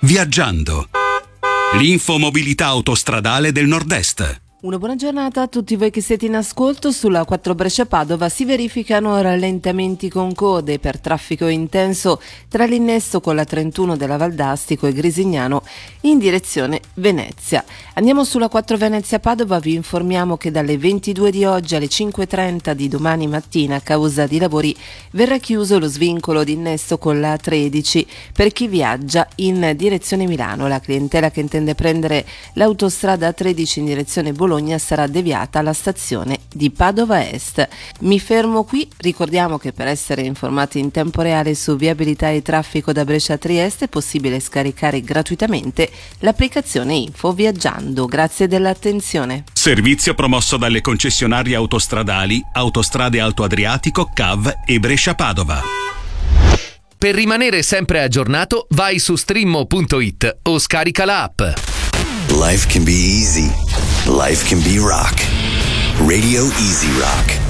Viaggiando. L'infomobilità autostradale del Nord-Est. Una buona giornata a tutti voi che siete in ascolto. Sulla 4 Brescia-Padova si verificano rallentamenti con code per traffico intenso tra l'innesto con la 31 della Valdastico e Grisignano in direzione Venezia. Andiamo sulla 4 Venezia-Padova, vi informiamo che dalle 22 di oggi alle 5:30 di domani mattina a causa di lavori verrà chiuso lo svincolo di innesto con la 13 per chi viaggia in direzione Milano. La clientela che intende prendere l'autostrada 13 in direzione Bologna sarà deviata alla stazione di Padova Est. Mi fermo qui, ricordiamo che per essere informati in tempo reale su viabilità e traffico da Brescia a Trieste è possibile scaricare gratuitamente l'applicazione Info Viaggiando. Grazie dell'attenzione. Servizio promosso dalle concessionarie autostradali Autostrade Alto Adriatico, CAV e Brescia-Padova. Per rimanere sempre aggiornato, vai su streammo.it o scarica la app. Life can be easy. Life can be rock. Radio Easy Rock.